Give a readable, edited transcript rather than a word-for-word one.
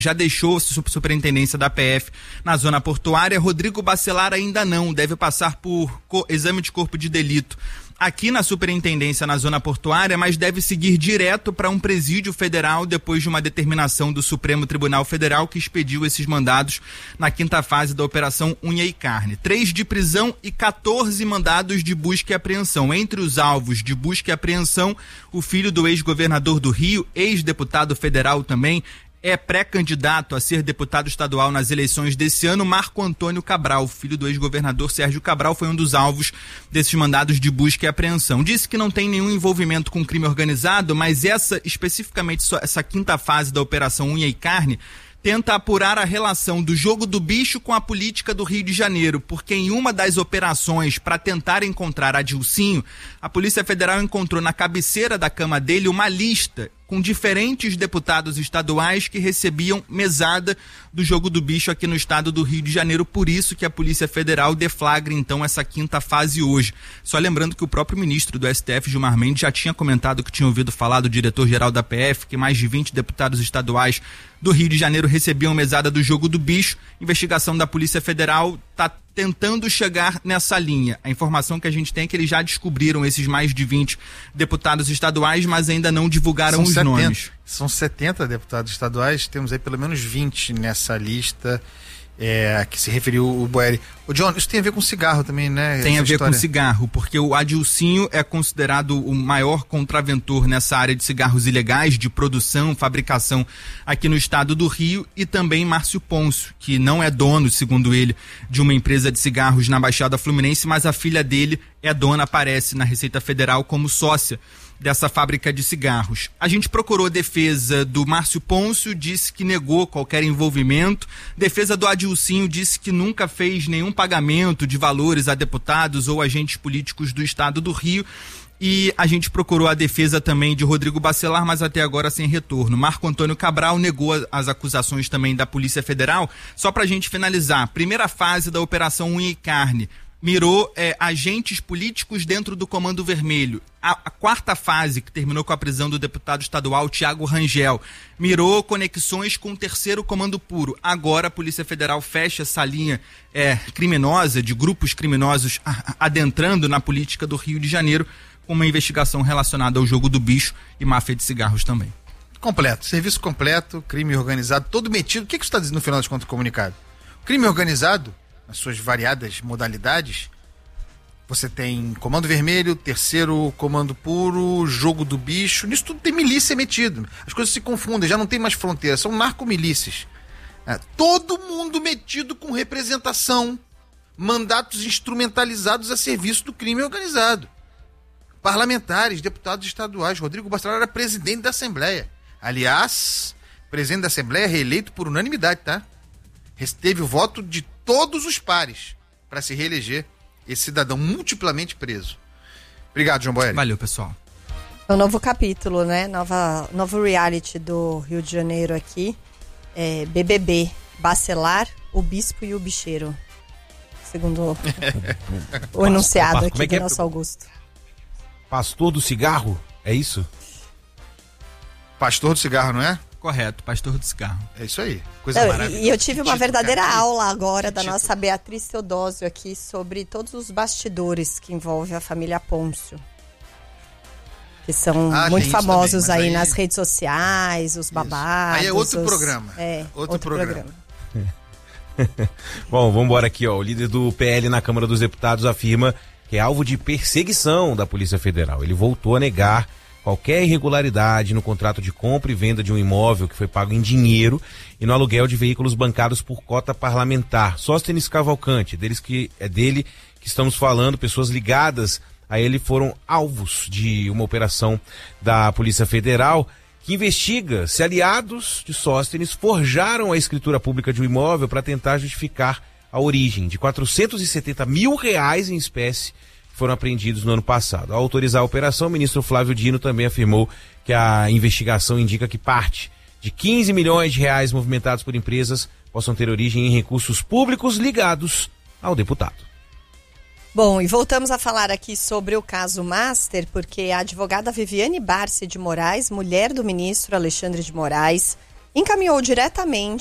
já deixou a superintendência da PF na zona portuária. Rodrigo Bacelar ainda não, deve passar por exame de corpo de delito aqui na superintendência na zona portuária, mas deve seguir direto para um presídio federal depois de uma determinação do Supremo Tribunal Federal que expediu esses mandados na quinta fase da Operação Unha e Carne. 3 de prisão e 14 mandados de busca e apreensão. Entre os alvos de busca e apreensão, o filho do ex-governador do Rio, ex-deputado federal também, é pré-candidato a ser deputado estadual nas eleições desse ano, Marco Antônio Cabral, filho do ex-governador Sérgio Cabral, foi um dos alvos desses mandados de busca e apreensão. Disse que não tem nenhum envolvimento com crime organizado, mas especificamente essa quinta fase da Operação Unha e Carne tenta apurar a relação do jogo do bicho com a política do Rio de Janeiro, porque em uma das operações para tentar encontrar Adilcinho, a Polícia Federal encontrou na cabeceira da cama dele uma lista com diferentes deputados estaduais que recebiam mesada do jogo do bicho aqui no estado do Rio de Janeiro. Por isso que a Polícia Federal deflagra então essa quinta fase hoje. Só lembrando que o próprio ministro do STF, Gilmar Mendes, já tinha comentado que tinha ouvido falar do diretor-geral da PF, que mais de 20 deputados estaduais do Rio de Janeiro recebiam mesada do jogo do bicho. Investigação da Polícia Federal está tentando chegar nessa linha. A informação que a gente tem é que eles já descobriram esses mais de 20 deputados estaduais, mas ainda não divulgaram os nomes. São 70 deputados estaduais, temos aí pelo menos 20 nessa lista que se referiu o Boeri. Ô John, isso tem a ver com cigarro também, né? Tem a ver com cigarro, porque o Adilcinho é considerado o maior contraventor nessa área de cigarros ilegais, de produção, fabricação aqui no estado do Rio, e também Márcio Pôncio, que não é dono, segundo ele, de uma empresa de cigarros na Baixada Fluminense, mas a filha dele é dona, aparece na Receita Federal como sócia dessa fábrica de cigarros. A gente procurou a defesa do Márcio Pôncio, disse que negou qualquer envolvimento. Defesa do Adilcinho disse que nunca fez nenhum pagamento de valores a deputados ou agentes políticos do estado do Rio. E a gente procurou a defesa também de Rodrigo Bacelar, mas até agora sem retorno. Marco Antônio Cabral negou as acusações também da Polícia Federal. Só pra gente finalizar, primeira fase da Operação Unha e Carne mirou agentes políticos dentro do Comando Vermelho. A quarta fase, que terminou com a prisão do deputado estadual Tiago Rangel, mirou conexões com o terceiro Comando Puro. Agora a Polícia Federal fecha essa linha criminosa, de grupos criminosos adentrando na política do Rio de Janeiro, com uma investigação relacionada ao jogo do bicho e máfia de cigarros também. Completo, serviço completo, crime organizado, todo metido. O que você está dizendo no final das contas do comunicado? O crime organizado, nas suas variadas modalidades, você tem Comando Vermelho, terceiro Comando Puro, jogo do bicho, nisso tudo tem milícia metido. As coisas se confundem, já não tem mais fronteira, são narcomilícias. Todo mundo metido com representação, mandatos instrumentalizados a serviço do crime organizado. Parlamentares, deputados estaduais. Rodrigo Bacelar era presidente da Assembleia. Aliás, presidente da Assembleia reeleito por unanimidade, tá? Teve o voto de todos os pares para se reeleger esse cidadão multiplamente preso. Obrigado, João Boeri. Valeu, pessoal. É um novo capítulo, né? Novo reality do Rio de Janeiro aqui. BBB, Bacelar, o Bispo e o Bicheiro. Segundo o enunciado aqui do nosso Augusto. Pastor do cigarro, é isso? Pastor do cigarro, não é? Correto, pastor do cigarro. É isso aí, coisa maravilhosa. E eu tive uma verdadeira aula agora da nossa Beatriz Teodósio aqui sobre todos os bastidores que envolvem a família Pôncio. Que são muito famosos também, aí nas redes sociais, os babados. Aí é outro programa. Outro programa. Bom, vamos embora aqui, ó. O líder do PL na Câmara dos Deputados afirma que é alvo de perseguição da Polícia Federal. Ele voltou a negar qualquer irregularidade no contrato de compra e venda de um imóvel que foi pago em dinheiro e no aluguel de veículos bancados por cota parlamentar. Sóstenes Cavalcante, dele que estamos falando, pessoas ligadas a ele foram alvos de uma operação da Polícia Federal que investiga se aliados de Sóstenes forjaram a escritura pública de um imóvel para tentar justificar a origem de R$470 mil em espécie que foram apreendidos no ano passado. Ao autorizar a operação, o ministro Flávio Dino também afirmou que a investigação indica que parte de R$15 milhões movimentados por empresas possam ter origem em recursos públicos ligados ao deputado. Bom, e voltamos a falar aqui sobre o caso Master, porque a advogada Viviane Barsi de Moraes, mulher do ministro Alexandre de Moraes, encaminhou diretamente